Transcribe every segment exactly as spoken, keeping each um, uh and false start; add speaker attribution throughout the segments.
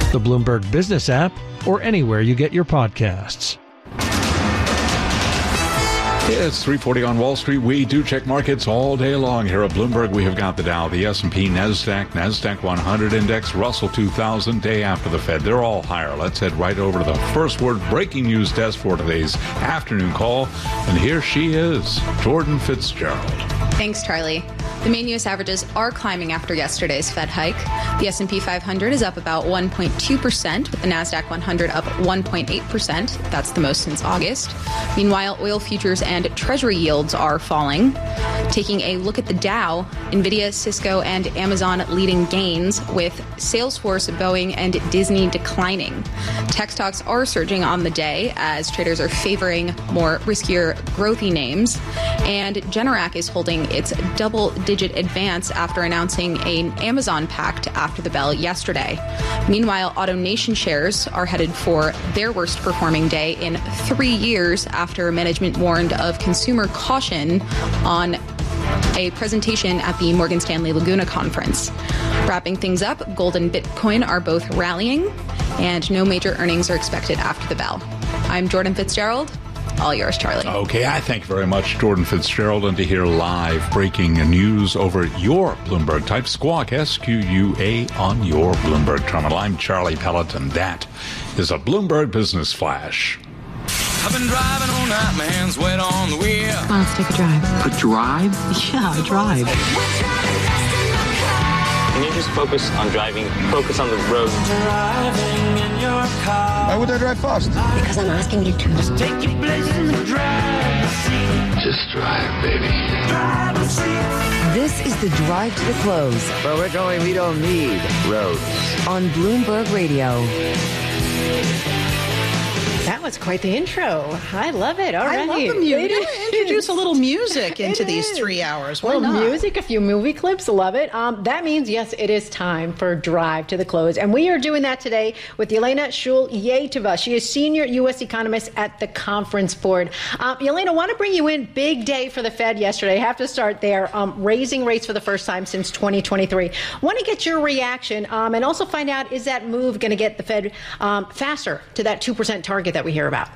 Speaker 1: the Bloomberg Business app, or anywhere you get your podcasts.
Speaker 2: It's three forty on Wall Street. We do check markets all day long here at Bloomberg. We have got the Dow, the S and P, NASDAQ, NASDAQ one hundred Index, Russell two thousand, day after the Fed. They're all higher. Let's head right over to the First Word breaking news desk for today's afternoon call. And here she is, Jordan Fitzgerald.
Speaker 3: Thanks, Charlie. The main U S averages are climbing after yesterday's Fed hike. The S and P five hundred is up about one point two percent, with the NASDAQ one hundred up one point eight percent. That's the most since August. Meanwhile, oil futures and Treasury yields are falling. Taking a look at the Dow, NVIDIA, Cisco, and Amazon leading gains, with Salesforce, Boeing, and Disney declining. Tech stocks are surging on the day as traders are favoring more riskier, growthy names. And Generac is holding its double-digit advance after announcing an Amazon pact after the bell yesterday. Meanwhile, AutoNation shares are headed for their worst performing day in three years after management warned of consumer caution on a presentation at the Morgan Stanley Laguna conference. Wrapping things up, gold and Bitcoin are both rallying, and no major earnings are expected after the bell. I'm Jordan Fitzgerald. All yours, Charlie.
Speaker 2: Okay, I thank you very much, Jordan Fitzgerald. And to hear live breaking news over your Bloomberg, type Squawk, S Q U A, on your Bloomberg terminal. I'm Charlie Pelleton. That is a Bloomberg Business Flash.
Speaker 4: I've been driving all night, my hands wet on the wheel.
Speaker 5: Come on, let's take a drive.
Speaker 6: A drive?
Speaker 5: Yeah, a drive.
Speaker 7: Can you just focus on driving? Focus on the road.
Speaker 4: Driving in your car.
Speaker 8: Why would I drive fast?
Speaker 5: Because I'm asking you to.
Speaker 4: Just take your place in the driver's seat.
Speaker 8: Just drive, baby.
Speaker 4: Driver's seat.
Speaker 9: This is the Drive to the Close.
Speaker 6: But we're going, we don't need roads.
Speaker 9: On Bloomberg Radio.
Speaker 10: That was quite the intro. I love it. All right.
Speaker 11: I love the music. Introduce a little music into these three hours. Why
Speaker 10: well,
Speaker 11: not?
Speaker 10: music, a few movie clips. Love it. Um, that means, yes, it is time for Drive to the Close. And we are doing that today with Yelena Shulyatova. She is senior U S economist at the Conference Board. Um, Yelena, I want to bring you in. Big day for the Fed yesterday. I have to start there. Um, raising rates for the first time since twenty twenty-three. Want to get your reaction um, and also find out, is that move going to get the Fed um, faster to that two percent target that we hear about?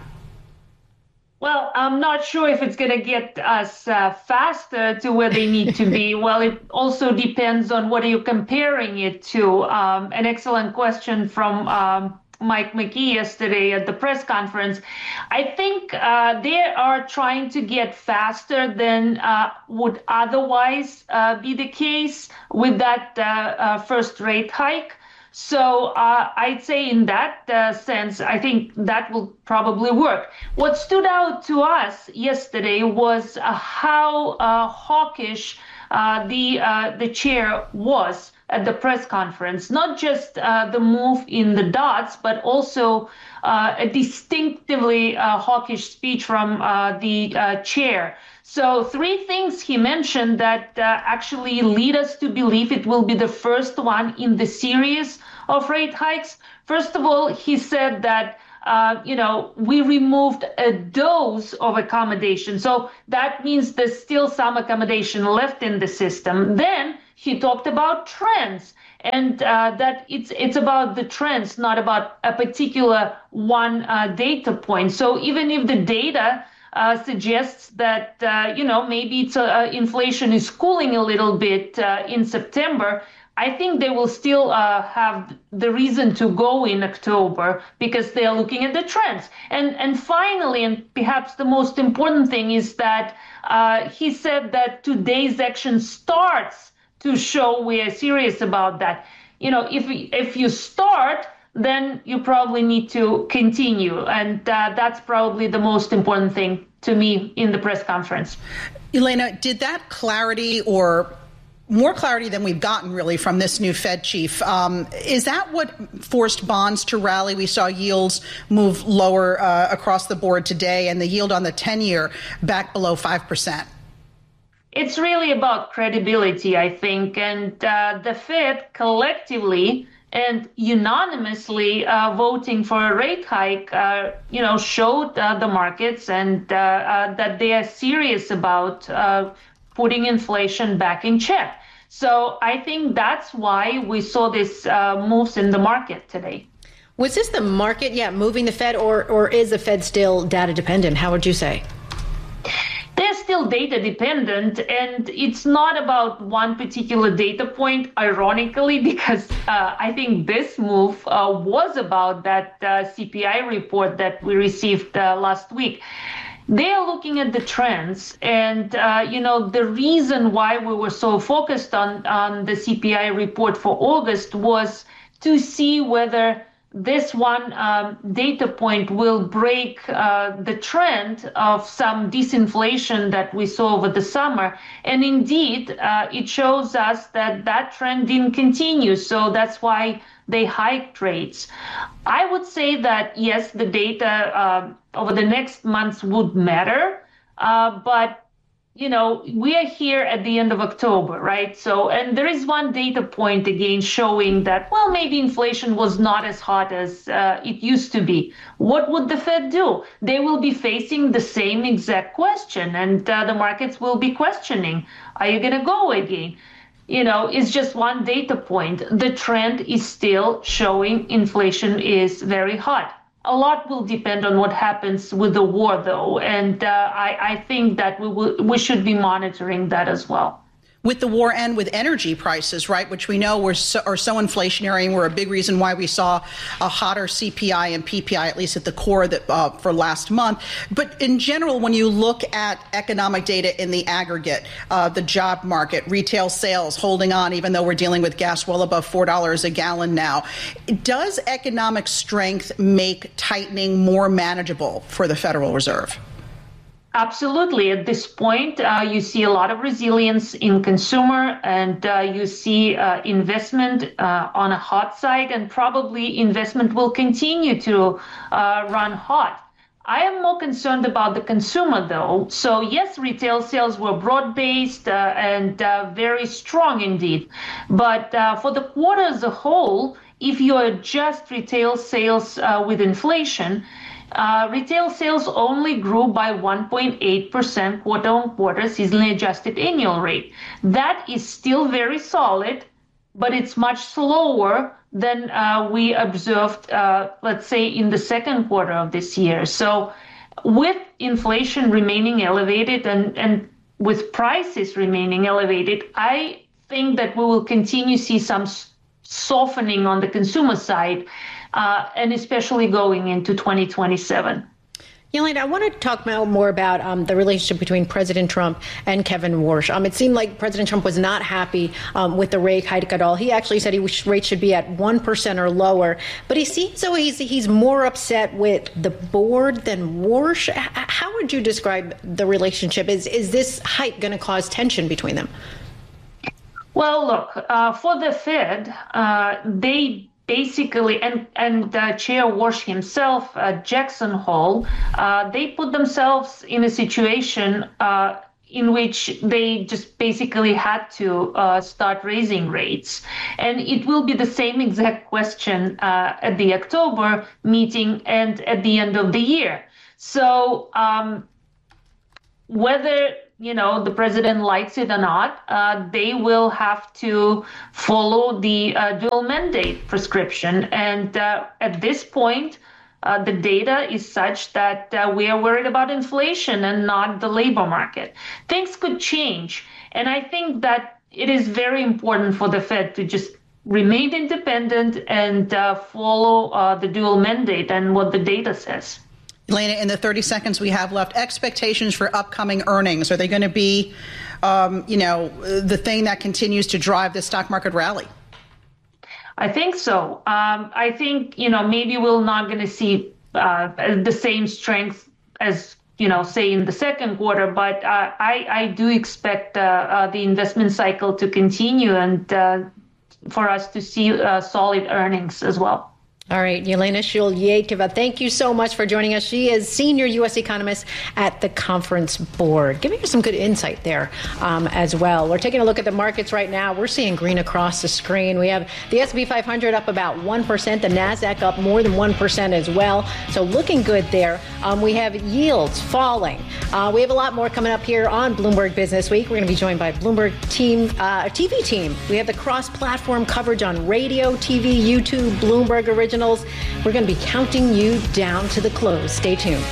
Speaker 12: Well, I'm not sure if it's going to get us uh, faster to where they need to be. Well, it also depends on what are you comparing it to. Um, an excellent question from um, Mike McKee yesterday at the press conference. I think uh, they are trying to get faster than uh, would otherwise uh, be the case with that uh, uh, first rate hike. So uh, I'd say in that uh, sense, I think that will probably work. What stood out to us yesterday was uh, how uh, hawkish uh, the uh, the chair was at the press conference. Not just uh, the move in the dots, but also uh, a distinctively uh, hawkish speech from uh, the uh, chair. So three things he mentioned that uh, actually lead us to believe it will be the first one in the series of rate hikes. First of all, he said that, uh, you know, we removed a dose of accommodation. So that means there's still some accommodation left in the system. Then he talked about trends, and uh, that it's it's about the trends, not about a particular one uh, data point. So even if the data Uh, suggests that, uh, you know, maybe it's uh, inflation is cooling a little bit uh, in September, I think they will still uh, have the reason to go in October because they are looking at the trends. And and finally, and perhaps the most important thing is that uh, he said that today's action starts to show we are serious about that. You know, if if you start, then you probably need to continue. And uh, that's probably the most important thing to me in the press conference.
Speaker 11: Yelena, did that clarity, or more clarity than we've gotten really from this new Fed chief, um, is that what forced bonds to rally? We saw yields move lower uh, across the board today, and the yield on the ten-year back below five percent.
Speaker 12: It's really about credibility, I think. And uh, the Fed collectively and unanimously uh, voting for a rate hike, uh, you know, showed uh, the markets and uh, uh, that they are serious about uh, putting inflation back in check. So I think that's why we saw these uh, moves in the market today.
Speaker 10: Was this the market, yeah, moving the Fed, or or is the Fed still data dependent? How would you say?
Speaker 12: They're still data dependent, and it's not about one particular data point, ironically, because uh, I think this move uh, was about that uh, C P I report that we received uh, last week. They are looking at the trends, and uh, you know the reason why we were so focused on, on the C P I report for August was to see whether this one um, data point will break uh, the trend of some disinflation that we saw over the summer. And indeed, uh, it shows us that that trend didn't continue. So that's why they hiked rates. I would say that, yes, the data uh, over the next months would matter, uh, but you know, we are here at the end of October, right? So, and there is one data point again showing that, well, maybe inflation was not as hot as uh, it used to be. What would the Fed do? They will be facing the same exact question, and uh, the markets will be questioning, are you going to go again? You know, it's just one data point. The trend is still showing inflation is very hot. A lot will depend on what happens with the war, though, and uh, I, I think that we will, we should be monitoring that as well.
Speaker 11: With the war and with energy prices, right, which we know were so, are so inflationary and were a big reason why we saw a hotter C P I and P P I, at least at the core that, uh, for last month. But in general, when you look at economic data in the aggregate, uh, the job market, retail sales holding on, even though we're dealing with gas well above four dollars a gallon now, does economic strength make tightening more manageable for the Federal Reserve?
Speaker 12: Absolutely. At this point, uh, you see a lot of resilience in consumer, and uh, you see uh, investment uh, on a hot side, and probably investment will continue to uh, run hot. I am more concerned about the consumer, though. So, yes, retail sales were broad-based uh, and uh, very strong indeed. But uh, for the quarter as a whole, if you adjust retail sales uh, with inflation, Uh, retail sales only grew by one point eight percent quarter on quarter, seasonally adjusted annual rate. That is still very solid, but it's much slower than uh, we observed, uh, let's say, in the second quarter of this year. So with inflation remaining elevated and, and with prices remaining elevated, I think that we will continue to see some softening on the consumer side. Uh, and especially going into twenty twenty-seven.
Speaker 10: Yelena, I want to talk more about um, the relationship between President Trump and Kevin Warsh. Um, it seemed like President Trump was not happy um, with the rate hike at all. He actually said his rate should be at one percent or lower. But he seems so he's, he's more upset with the board than Warsh. How would you describe the relationship? Is, is this hike going to cause tension between them?
Speaker 12: Well, look, uh, for the Fed, uh, they basically, and, and uh, Chair Warsh himself, uh, Jackson Hole, uh, they put themselves in a situation uh, in which they just basically had to uh, start raising rates. And it will be the same exact question uh, at the October meeting and at the end of the year. So um, whether you know, the president likes it or not, uh, they will have to follow the uh, dual mandate prescription. And uh, at this point, uh, the data is such that uh, we are worried about inflation and not the labor market. Things could change. And I think that it is very important for the Fed to just remain independent and uh, follow uh, the dual mandate and what the data says.
Speaker 11: Yelena, in the thirty seconds we have left, expectations for upcoming earnings. Are they going to be, um, you know, the thing that continues to drive the stock market rally?
Speaker 12: I think so. Um, I think, you know, maybe we're not going to see uh, the same strength as, you know, say in the second quarter, but uh, I, I do expect uh, uh, the investment cycle to continue and uh, for us to see uh, solid earnings as well.
Speaker 10: All right, Yelena Shuleyeva, thank you so much for joining us. She is senior U S economist at the Conference Board, giving us some good insight there um, as well. We're taking a look at the markets right now. We're seeing green across the screen. We have the S and P five hundred up about one percent, the NASDAQ up more than one percent as well. So looking good there. Um, we have yields falling. Uh, we have a lot more coming up here on Bloomberg Business Week. We're going to be joined by Bloomberg team, uh, T V team. We have the cross-platform coverage on radio, T V, YouTube, Bloomberg Original. Originals. We're going to be counting you down to the close. Stay tuned.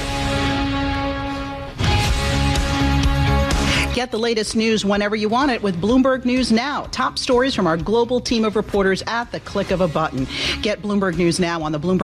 Speaker 11: Get the latest news whenever you want it with Bloomberg News Now. Top stories from our global team of reporters at the click of a button. Get Bloomberg News Now on the Bloomberg